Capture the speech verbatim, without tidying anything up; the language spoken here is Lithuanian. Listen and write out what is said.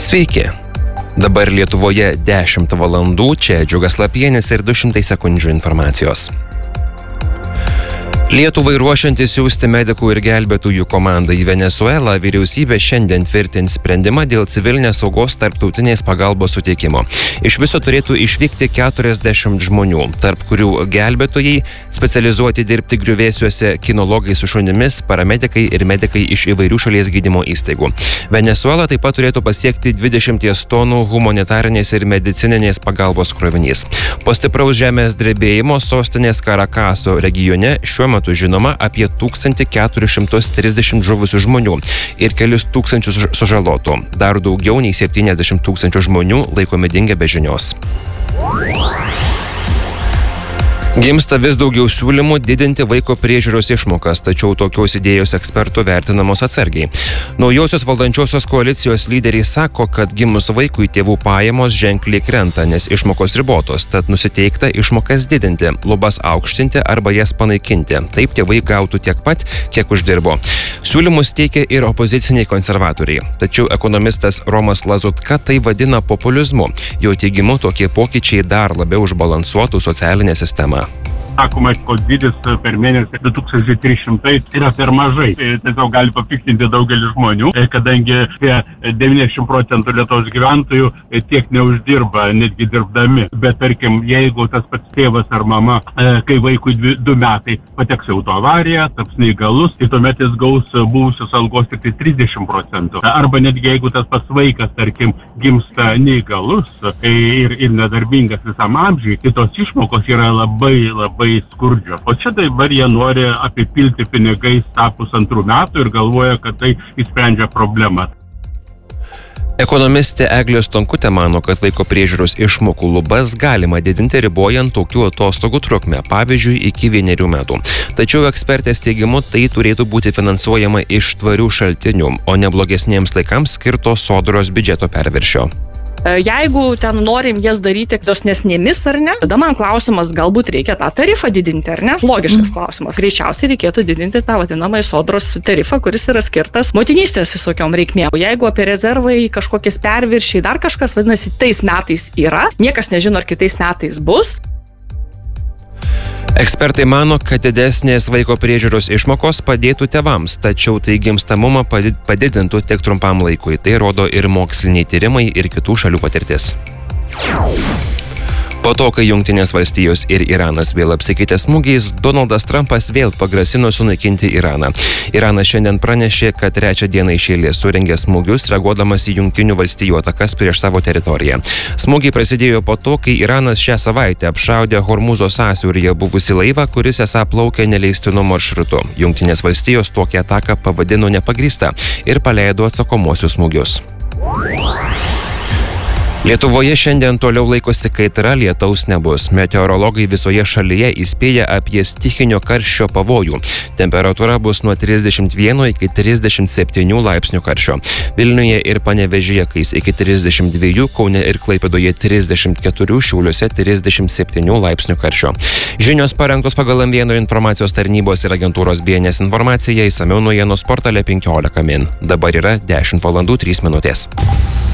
Sveiki. Dabar Lietuvoje dešimt valandų, čia Džiugas Lapienis ir du šimtai sekundžių informacijos. Lietuvai ruošiantis siųsti medikų ir gelbėtojų komandą į Venesuelą, vyriausybė šiandien tvirtins sprendimą dėl civilinės saugos tarptautinės pagalbos suteikimo. Iš viso turėtų išvykti keturiasdešimt žmonių, tarp kurių gelbėtojai, specializuoti dirbti griuvėsiuose kinologai su šunimis, paramedikai ir medikai iš įvairių šalies gydymo įstaigų. Venesuela taip pat turėtų pasiekti dvidešimt tonų humanitarinės ir medicininės pagalbos krovinys. Po stipraus žemės drebėjimo sostinės Karakaso regione šiuo metu žinoma apie tūkstantį keturis šimtus trisdešimt žuvusių žmonių ir kelis tūkstančius sužalotų. Dar daugiau nei septyniasdešimt tūkstančių žmonių laikomi dingę be žinios. Gimsta vis daugiau siūlymų didinti vaiko priežiūros išmokas, tačiau tokios idėjos ekspertų vertinamos atsargiai. Naujosios valdančiosios koalicijos lyderiai sako, kad gimus vaikui tėvų pajamos ženkliai krenta, nes išmokos ribotos, tad nusiteikta išmokas didinti, lubas aukštinti arba jas panaikinti. Taip tėvai gautų tiek pat, kiek uždirbo. Siūlymus teikia ir opoziciniai konservatoriai. Tačiau ekonomistas Romas Lazutka tai vadina populizmu. Jo teigimu, tokie pokyčiai dar labiau užbalansuotų socialinę sistemą. Sakoma, kad dydis per mėnesį du tūkstančiai trys šimtai yra per mažai. Tai tiesiog gali papiktinti daugelį žmonių, kadangi devyniasdešimt procentų Lietuvos gyventojų tiek neuždirba, netgi dirbdami. Bet tarkim, jeigu tas pats tėvas ar mama, kai vaikui du metai pateks į autoavariją, taps neįgalus, tai tuomet jis gaus buvusios algos tik trisdešimt procentų. Arba netgi jeigu tas pats vaikas, tarkim, gimsta neįgalus ir, ir nedarbingas visam amžiui, tai tos išmokos yra labai, labai skurdžio. O čia dabar jie nori apipilti pinigais tą pusantrų metų ir galvoja, kad tai išsprendžia problemą. Ekonomistė Eglė Stonkutė mano, kad vaiko priežiūros išmokų lubas galima didinti ribojant tokių atostogų trukmę, pavyzdžiui, iki vienerių metų. Tačiau ekspertės teigimu tai turėtų būti finansuojama iš tvarių šaltinių, o ne blogesniems laikams skirto sodros biudžeto perviršio. Jeigu ten norim jas daryti dosnesnėmis ar ne, tada man klausimas, galbūt reikia tą tarifą didinti ar ne? Logiškas mm. klausimas. Greičiausiai reikėtų didinti tą vadinamą sodros tarifą, kuris yra skirtas motinystės visokiom reikmėm. Jeigu apie rezervai kažkokiais perviršiai, dar kažkas, vadinasi, tais metais yra, niekas nežino, ar kitais metais bus. Ekspertai mano, kad didesnės vaiko priežiūros išmokos padėtų tėvams, tačiau tai gimstamumą padidintų tik trumpam laikui. Tai rodo ir moksliniai tyrimai, ir kitų šalių patirtis. Po to, kai Jungtinės valstijos ir Iranas vėl apsikeitė smūgiais, Donaldas Trumpas vėl pagrasino sunaikinti Iraną. Iranas šiandien pranešė, kad trečią dieną iš eilės surengė smūgius, reaguodamas į Jungtinių valstijų atakas prieš savo teritoriją. Smūgiai prasidėjo po to, kai Iranas šią savaitę apšaudė Hormūzo sąsiauryje buvusį laivą, kuris esą plaukė neleistinu maršrutu. Jungtinės valstijos tokią ataką pavadino nepagrįsta ir paleido atsakomuosius smūgius. Lietuvoje šiandien toliau laikosi kaitra, lietaus nebus. Meteorologai visoje šalyje įspėja apie stichinio karščio pavojų. Temperatūra bus nuo trisdešimt vieno iki trisdešimt septynių laipsnių karščio. Vilniuje ir Panevėžyje kais iki trisdešimt dviejų, Kaune ir Klaipėdoje trisdešimt keturių, Šiauliuose trisdešimt septynių laipsnių karščio. Žinios parengtos pagal M vienas informacijos tarnybos ir agentūros B N S informaciją, išsamiau naujienos portale penkiolika min. Dabar yra dešimt valandų trys minutės.